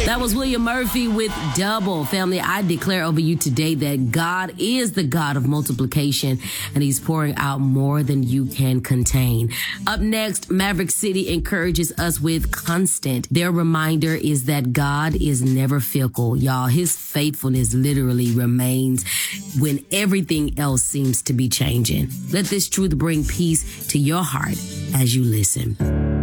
That was William Murphy with Double. Family, I declare over you today that God is the God of multiplication, and he's pouring out more than you can contain. Up next, Maverick City encourages us with Constant. Their reminder is that God is never fickle. Y'all, his faithfulness literally remains when everything else seems to be changing. Let this truth bring peace to your heart as you listen.